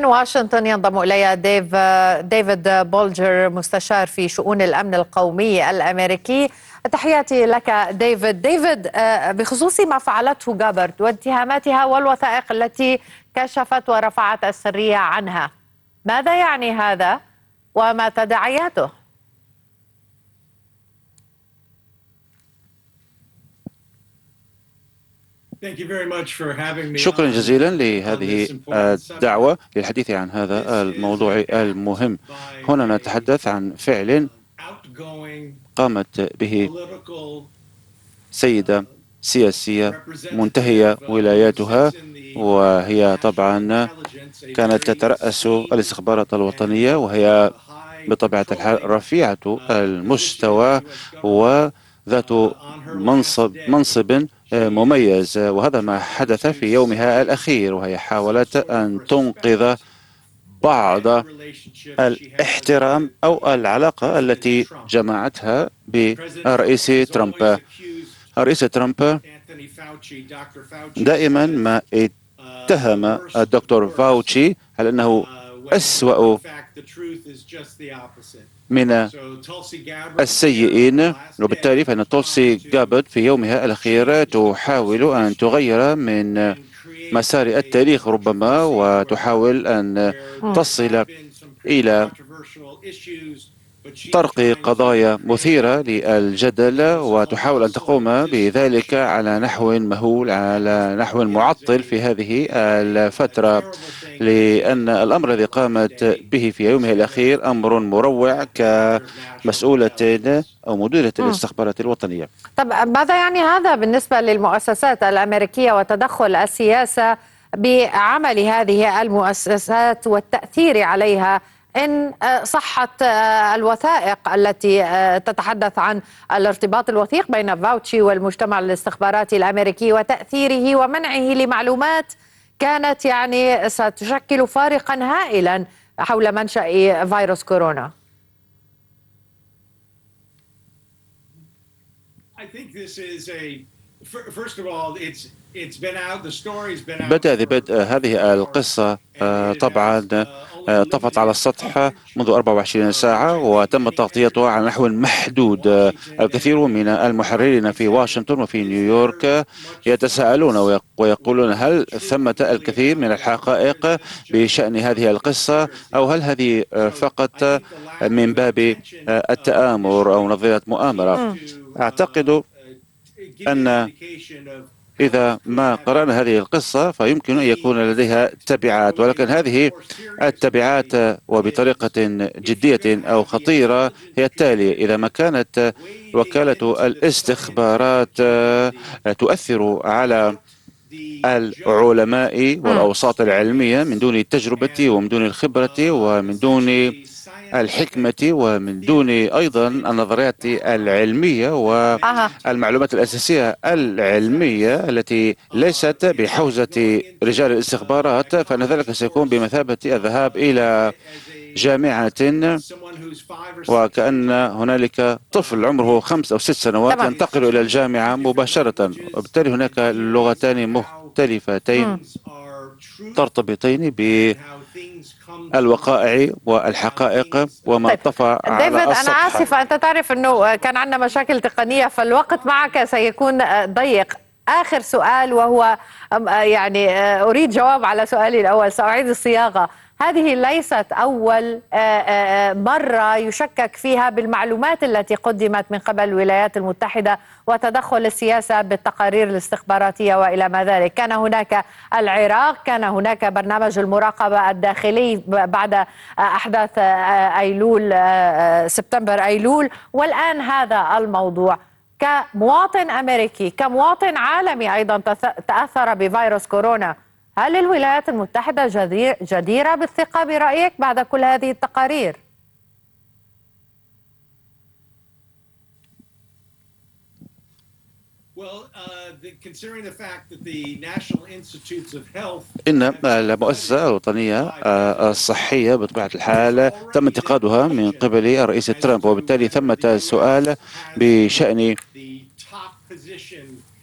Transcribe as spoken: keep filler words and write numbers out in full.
من واشنطن ينضم إلي ديف ديفيد بولجر، مستشار في شؤون الأمن القومي الأمريكي. تحياتي لك ديفيد. ديفيد، بخصوص ما فعلته جابرت واتهاماتها والوثائق التي كشفت ورفعت السرية عنها، ماذا يعني هذا وما تداعياته؟ شكرا جزيلا لهذه الدعوة للحديث عن هذا الموضوع المهم. هنا نتحدث عن فعل قامت به سيدة سياسية منتهية ولاياتها، وهي طبعا كانت تترأس الاستخبارات الوطنية، وهي بطبيعة الحال رفيعة المستوى وذات منصب منصب مميز، وهذا ما حدث في يومها الأخير، وهي حاولت أن تنقذ بعض الاحترام أو العلاقة التي جمعتها برئيس ترامب. رئيس ترامب دائما ما اتهم الدكتور فاوتشي على أنه أسوأ من السيئين، وبالتالي فإن تولسي جابرت في يومها الأخير تحاول أن تغير من مسار التاريخ ربما، وتحاول أن تصل إلى طرق قضايا مثيرة للجدل، وتحاول أن تقوم بذلك على نحو مهول، على نحو معطل في هذه الفترة، لأن الأمر الذي قامت به في يومها الأخير أمر مروع كمسؤولة أو مديرة الاستخبارات الوطنية. طب ماذا يعني هذا بالنسبة للمؤسسات الأمريكية وتدخل السياسة بعمل هذه المؤسسات والتأثير عليها إن صحت الوثائق التي تتحدث عن الارتباط الوثيق بين فاوتشي والمجتمع الاستخباراتي الأمريكي وتأثيره ومنعه لمعلومات كانت يعني ستشكل فارقا هائلا حول منشأ فيروس كورونا؟ بدأ بدء هذه القصة طبعا طفت على السطح منذ أربع وعشرين ساعة، وتم تغطيتها على نحو محدود. الكثير من المحررين في واشنطن وفي نيويورك يتساءلون ويقولون هل ثمة الكثير من الحقائق بشأن هذه القصة، أو هل هذه فقط من باب التآمر أو نظرية مؤامرة؟ أعتقد أن إذا ما قرأنا هذه القصة فيمكن أن يكون لديها تبعات، ولكن هذه التبعات وبطريقة جدية أو خطيرة هي التالية: إذا ما كانت وكالة الاستخبارات تؤثر على العلماء والأوساط العلمية من دون التجربة ومن دون الخبرة ومن دون الحكمة ومن دون أيضا النظريات العلمية والمعلومات الأساسية العلمية التي ليست بحوزة رجال الاستخبارات، فإن ذلك سيكون بمثابة الذهاب إلى جامعة وكأن هنالك طفل عمره خمس أو ست سنوات ينتقل إلى الجامعة مباشرة، وبالتالي هناك لغتان مختلفتين ترتبطين بالوقائع والحقائق وما طفى على ديفيد، السطح. أنا آسفة، أنت تعرف أنه كان عندنا مشاكل تقنية فالوقت معك سيكون ضيق. آخر سؤال، وهو يعني أريد جواب على سؤالي الأول، سأعيد الصياغة. هذه ليست أول مرة يشكك فيها بالمعلومات التي قدمت من قبل الولايات المتحدة وتدخل السياسة بالتقارير الاستخباراتية وإلى ما ذلك. كان هناك العراق، كان هناك برنامج المراقبة الداخلي بعد أحداث أيلول، سبتمبر أيلول، والآن هذا الموضوع. كمواطن أمريكي، كمواطن عالمي أيضا تأثر بفيروس كورونا، هل الولايات المتحدة جديرة بالثقة برأيك بعد كل هذه التقارير؟ إن المؤسسة الوطنية الصحية بطبيعة الحال تم انتقادها من قبل الرئيس ترامب، وبالتالي ثمة سؤال بشأن